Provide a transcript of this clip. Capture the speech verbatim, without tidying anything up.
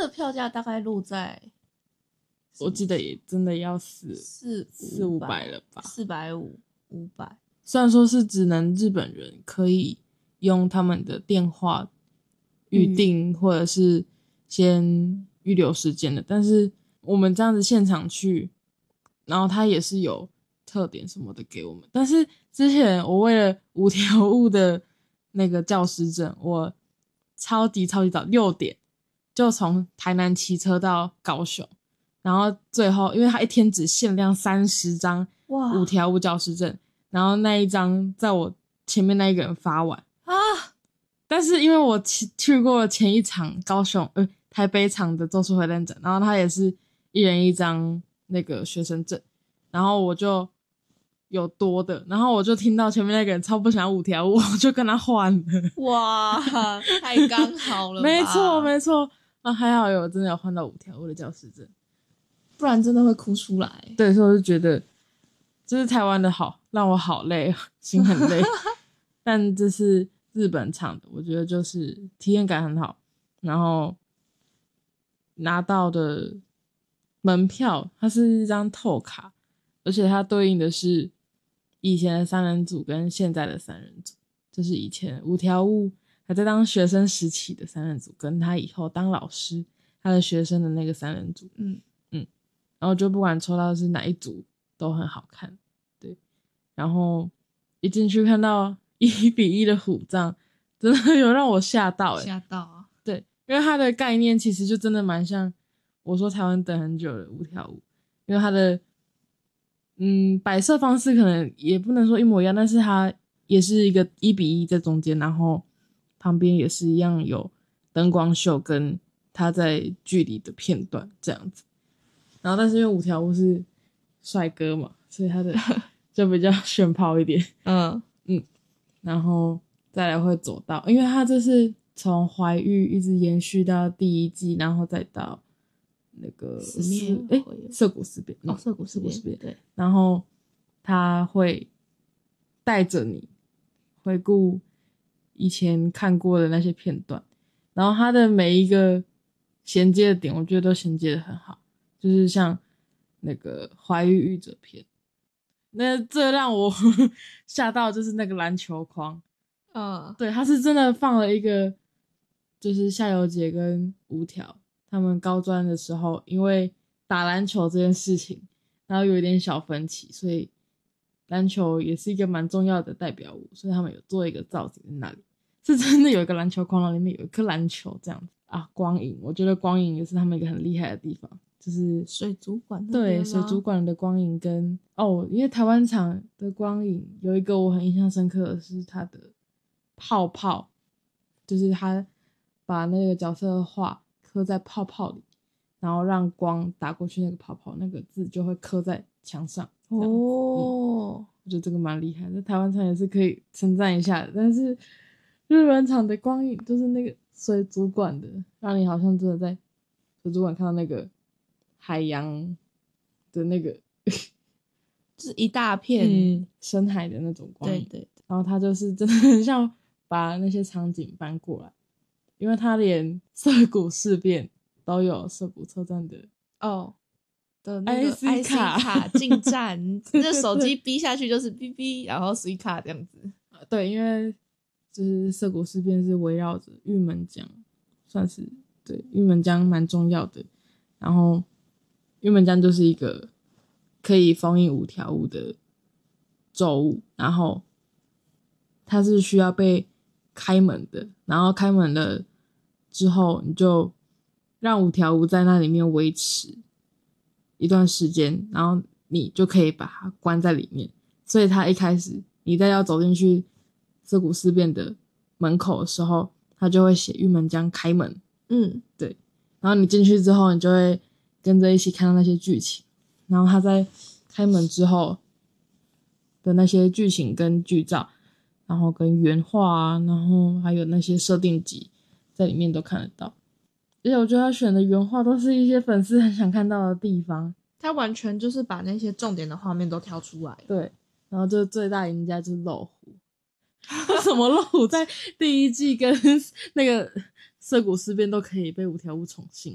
的票价大概落在， 我记得也真的要四四四五百了吧， 四百五五百。 虽然说是只能日本人可以用他们的电话预定或者是先预留时间的，但是我们这样子现场去，然后他也是有特点什么的给我们。但是之前我为了五条悟的那个教师证，我超级超级早六点就从台南骑车到高雄，然后最后因为他一天只限量三十张五条悟教师证，然后那一张在我前面那一个人发完啊。 但是因为我去过前一场高雄呃台北场的咒术回战展，然后他也是一人一张那个学生证，然后我就有多的，然后我就听到前面那个人超不想要五条悟，我就跟他换了。 哇，太刚好了吧。 没错没错，啊还好有真的有换到五条悟的教师证， 不然真的会哭出来。 对，所以我就觉得这是台湾的好，让我好累，心很累。但这是日本场的，我觉得就是体验感很好，然后拿到的门票它是一张透卡，而且它对应的是以前的三人组跟现在的三人组，就是以前五条悟还在当学生时期的三人组，跟他以后当老师他的学生的那个三人组。 嗯嗯，然后就不管抽到的是哪一组都很好看。对，然后一进去看到一比一的虎杖，真的有让我吓到欸。 吓到啊。 对，因为它的概念其实就真的蛮像我说台湾等很久的五条悟，因为它的嗯摆设方式可能也不能说一模一样，但是它也是一个一比一在中间，然后旁边也是一样有灯光秀跟他在剧里的片段这样子。然后但是因为五条悟是帅哥嘛，所以他的就比较炫炮一点。 嗯嗯，然后再来会走到，因为他这是从怀玉一直延续到第一季，然后再到那个十面诶涩谷事变。 哦，涩谷涩谷事变。 对， 然后他会带着你回顾以前看过的那些片段，然后他的每一个衔接的点我觉得都衔接的很好，就是像那个怀玉玉者篇，那最让我吓到就是那个篮球框。 嗯， 对，他是真的放了一个就是夏油杰跟五条他们高专的时候因为打篮球这件事情然后有一点小分歧，所以篮球也是一个蛮重要的代表物，所以他们有做一个造型在那里，是真的有一个篮球框，然后里面有一颗篮球这样子啊。光影，我觉得光影也是他们一个很厉害的地方，就是水族馆。 对，水族馆的光影跟哦，因为台湾场的光影有一个我很印象深刻的是它的泡泡，就是他把那个角色的画刻在泡泡里，然后让光打过去，那个泡泡那个字就会刻在墙上。哦、嗯，我觉得这个蛮厉害的，台湾场也是可以称赞一下的。但是日本场的光影就是那个水族馆的，让你好像真的在水族馆看到那个海洋的那个就是一大片、 嗯、深海的那种光影。 对对对， 然后他就是真的很像把那些场景搬过来，因为他连涩谷事变都有涩谷车站的哦的那个 I C 卡, I C 卡进站，这手机逼下去就是哔哔，然后 C 卡这样子。 对，因为就是涩谷事变是围绕着玉门江，算是对玉门江蛮重要的。然后玉门江就是一个可以封印五条悟的咒物，然后它是需要被开门的，然后开门了之后你就让五条悟在那里面维持一段时间，然后你就可以把它关在里面。所以他一开始你在要走进去涩谷事变的门口的时候，他就会写玉门江开门。 嗯， 对，然后你进去之后你就会跟着一起看到那些剧情，然后他在开门之后的那些剧情跟剧照，然后跟原画啊，然后还有那些设定集在里面都看得到。而且我觉得他选的原画都是一些粉丝很想看到的地方， 他完全就是把那些重点的画面都挑出来。 对，然后这最大赢家就是漏虎。为什么漏虎在第一季跟那个涩谷事变都可以被五条悟宠幸？